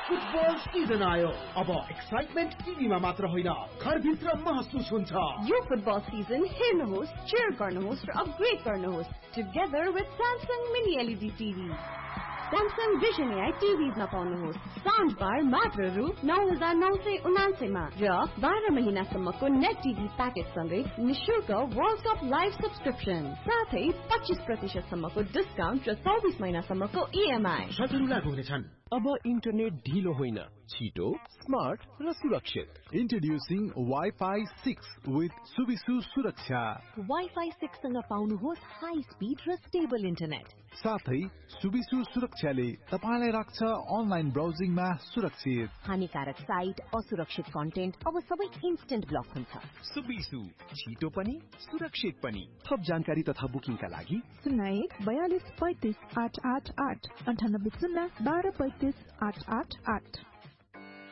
football season आयो अब excitement टिभीमा मात्र होइन घरभित्र महसुस हुन्छ यो फुटबल सिजन हेर्नुहोस् cheer गर्नुहोस् र अपग्रेड गर्नुहोस् together with Samsung Mini LED TV Samsung Vision AI TVs मा पाउनुहोस् साउन्ड बार मात्र रु 9999 मा र 12 महिनासम्मको नेट टिभी प्याकेज सँगै निशुल्क वर्ल्ड कप लाइभ सब्स्क्रिप्सन साथै 25% सम्मको डिस्काउन्ट र 24 महिनासम्मको EMI शर्तहरू लागू हुनेछन् अब इन्टरनेट ढिलो होइन छिटो स्मार्ट र सुरक्षित Introducing Wi-Fi 6 with Subisu सुरक्षा Wi-Fi 6 सँग पाउनुहोस् हाई स्पिड र स्टेबल इन्टरनेट साथै सुबिसु सुरक्षाले तपाईलाई राख्छ अनलाइन ब्राउजिङमा सुरक्षित हानिकारक साइट असुरक्षित कन्टेन्ट अब सबै इन्स्टेन्ट ब्लक हुन्छ सुबिसु छिटो पनि सुरक्षित पनि थप जानकारी तथा बुकिङका लागि 01 42 35 888 98 0 12 35 888